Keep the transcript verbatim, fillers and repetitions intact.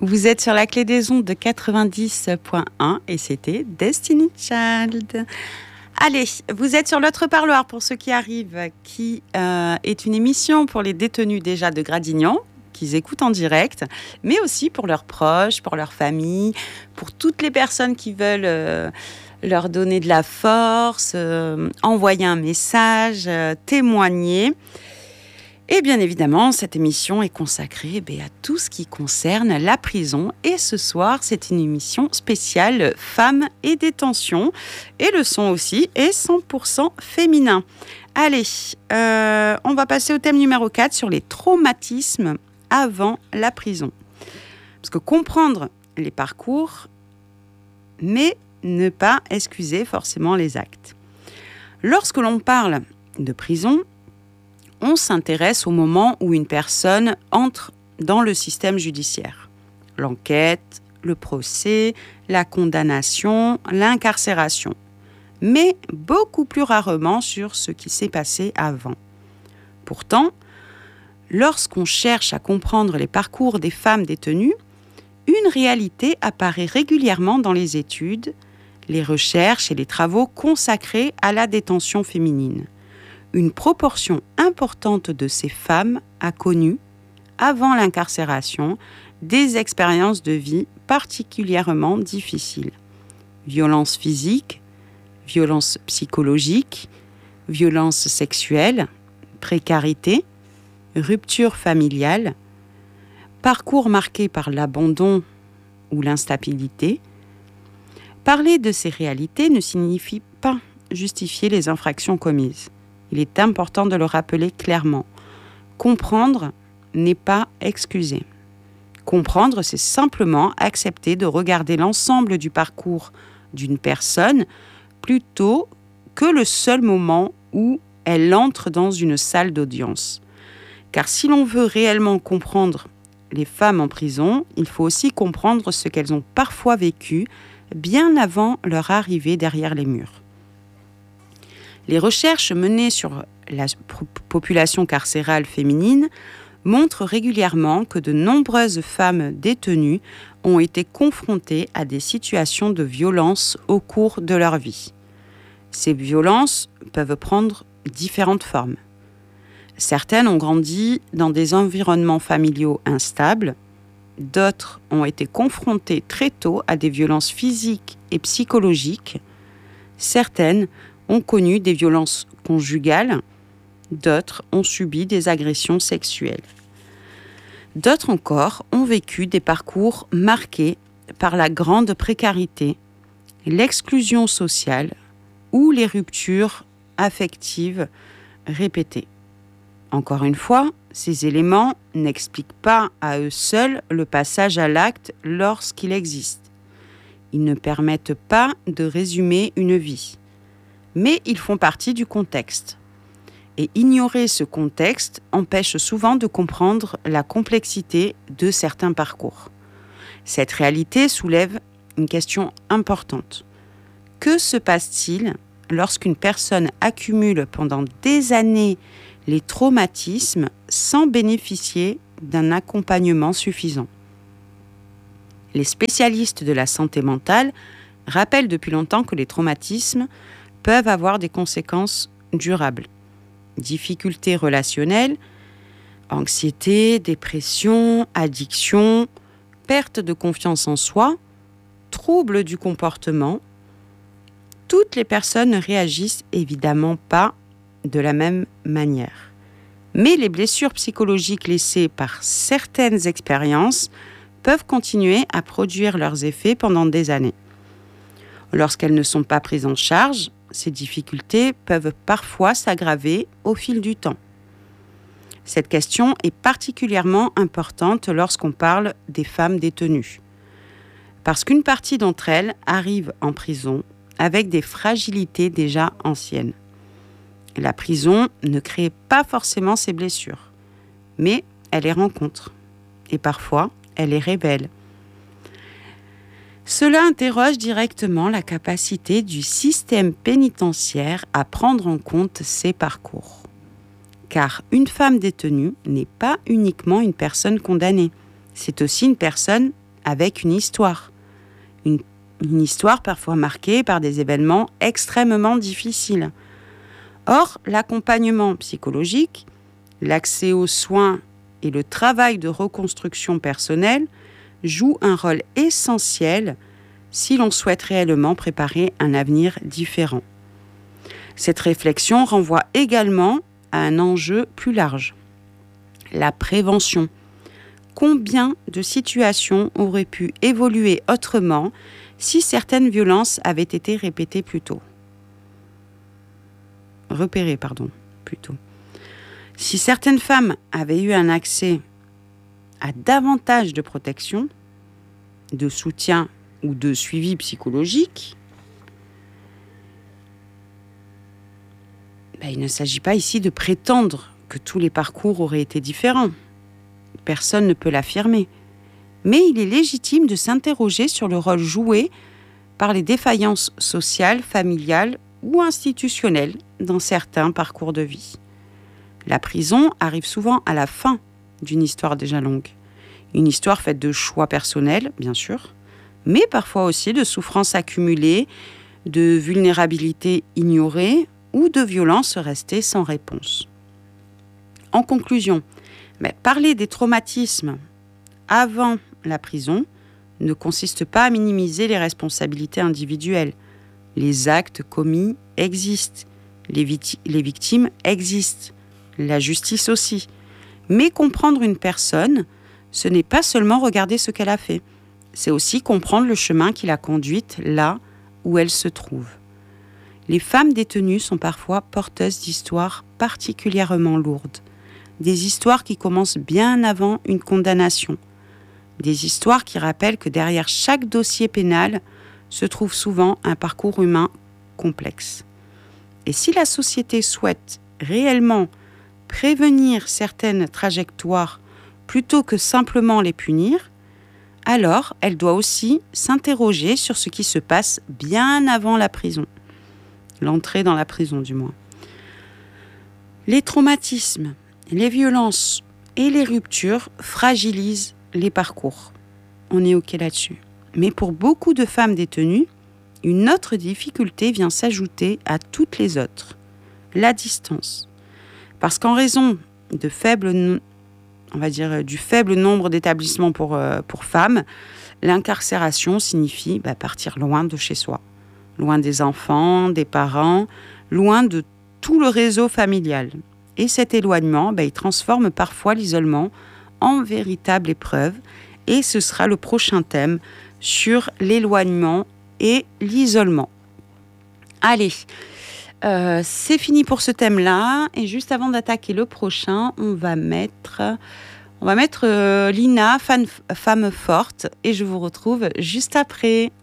Vous êtes sur la clé des ondes de quatre-vingt-dix point un et c'était Destiny Child. Allez, vous êtes sur l'autre parloir pour ceux qui arrivent, qui euh, est une émission pour les détenus déjà de Gradignan, qu'ils écoutent en direct, mais aussi pour leurs proches, pour leurs familles, pour toutes les personnes qui veulent euh, leur donner de la force, euh, envoyer un message, euh, témoigner. Et bien évidemment, cette émission est consacrée eh, à tout ce qui concerne la prison. Et ce soir, c'est une émission spéciale femmes et détention. Et le son aussi est cent pour cent féminin. Allez, euh, on va passer au thème numéro quatre sur les traumatismes avant la prison. Parce que comprendre les parcours, mais ne pas excuser forcément les actes. Lorsque l'on parle de prison, on s'intéresse au moment où une personne entre dans le système judiciaire. L'enquête, le procès, la condamnation, l'incarcération. Mais beaucoup plus rarement sur ce qui s'est passé avant. Pourtant, lorsqu'on cherche à comprendre les parcours des femmes détenues, une réalité apparaît régulièrement dans les études, les recherches et les travaux consacrés à la détention féminine. Une proportion importante de ces femmes a connu, avant l'incarcération, des expériences de vie particulièrement difficiles. Violences physiques, violences psychologiques, violences sexuelles, précarité, rupture familiale, parcours marqué par l'abandon ou l'instabilité. Parler de ces réalités ne signifie pas justifier les infractions commises. Il est important de le rappeler clairement. Comprendre n'est pas excuser. Comprendre, c'est simplement accepter de regarder l'ensemble du parcours d'une personne plutôt que le seul moment où elle entre dans une salle d'audience. Car si l'on veut réellement comprendre les femmes en prison, il faut aussi comprendre ce qu'elles ont parfois vécu bien avant leur arrivée derrière les murs. Les recherches menées sur la population carcérale féminine montrent régulièrement que de nombreuses femmes détenues ont été confrontées à des situations de violence au cours de leur vie. Ces violences peuvent prendre différentes formes. Certaines ont grandi dans des environnements familiaux instables, d'autres ont été confrontées très tôt à des violences physiques et psychologiques, certaines ont connu des violences conjugales, d'autres ont subi des agressions sexuelles. D'autres encore ont vécu des parcours marqués par la grande précarité, l'exclusion sociale ou les ruptures affectives répétées. Encore une fois, ces éléments n'expliquent pas à eux seuls le passage à l'acte lorsqu'il existe. Ils ne permettent pas de résumer une vie. Mais ils font partie du contexte. Et ignorer ce contexte empêche souvent de comprendre la complexité de certains parcours. Cette réalité soulève une question importante. Que se passe-t-il lorsqu'une personne accumule pendant des années les traumatismes sans bénéficier d'un accompagnement suffisant ? Les spécialistes de la santé mentale rappellent depuis longtemps que les traumatismes peuvent avoir des conséquences durables. Difficultés relationnelles, anxiété, dépression, addiction, perte de confiance en soi, troubles du comportement. Toutes les personnes ne réagissent évidemment pas de la même manière. Mais les blessures psychologiques laissées par certaines expériences peuvent continuer à produire leurs effets pendant des années. Lorsqu'elles ne sont pas prises en charge, ces difficultés peuvent parfois s'aggraver au fil du temps. Cette question est particulièrement importante lorsqu'on parle des femmes détenues, parce qu'une partie d'entre elles arrivent en prison avec des fragilités déjà anciennes. La prison ne crée pas forcément ces blessures, mais elle les rencontre, et parfois elle les révèle. Cela interroge directement la capacité du système pénitentiaire à prendre en compte ces parcours. Car une femme détenue n'est pas uniquement une personne condamnée, c'est aussi une personne avec une histoire. Une, une histoire parfois marquée par des événements extrêmement difficiles. Or, l'accompagnement psychologique, l'accès aux soins et le travail de reconstruction personnelle jouent un rôle essentiel si l'on souhaite réellement préparer un avenir différent. Cette réflexion renvoie également à un enjeu plus large, la prévention. Combien de situations auraient pu évoluer autrement si certaines violences avaient été répétées plus tôt ? Repérées, pardon, plutôt. Si certaines femmes avaient eu un accès à davantage de protection, de soutien ou de suivi psychologique, ben, il ne s'agit pas ici de prétendre que tous les parcours auraient été différents. Personne ne peut l'affirmer. Mais il est légitime de s'interroger sur le rôle joué par les défaillances sociales, familiales ou institutionnelles dans certains parcours de vie. La prison arrive souvent à la fin d'une histoire déjà longue. Une histoire faite de choix personnels, bien sûr, mais parfois aussi de souffrances accumulées, de vulnérabilité ignorée ou de violences restées sans réponse. En conclusion, ben, parler des traumatismes avant la prison ne consiste pas à minimiser les responsabilités individuelles. Les actes commis existent, les, vit- les victimes existent, la justice aussi. Mais comprendre une personne, ce n'est pas seulement regarder ce qu'elle a fait, c'est aussi comprendre le chemin qui l'a conduite là où elle se trouve. Les femmes détenues sont parfois porteuses d'histoires particulièrement lourdes, des histoires qui commencent bien avant une condamnation, des histoires qui rappellent que derrière chaque dossier pénal se trouve souvent un parcours humain complexe. Et si la société souhaite réellement prévenir certaines trajectoires plutôt que simplement les punir, alors elle doit aussi s'interroger sur ce qui se passe bien avant la prison, l'entrée dans la prison du moins. Les traumatismes, les violences et les ruptures fragilisent les parcours. On est OK là-dessus. Mais pour beaucoup de femmes détenues, une autre difficulté vient s'ajouter à toutes les autres, la distance. Parce qu'en raison de faibles, on va dire, du faible nombre d'établissements pour, euh, pour femmes, l'incarcération signifie bah, partir loin de chez soi, loin des enfants, des parents, loin de tout le réseau familial. Et cet éloignement, bah, il transforme parfois l'isolement en véritable épreuve. Et ce sera le prochain thème sur l'éloignement et l'isolement. Allez, euh, c'est fini pour ce thème-là. Et juste avant d'attaquer le prochain, on va mettre, on va mettre euh, Lina, fan, femme forte. Et je vous retrouve juste après.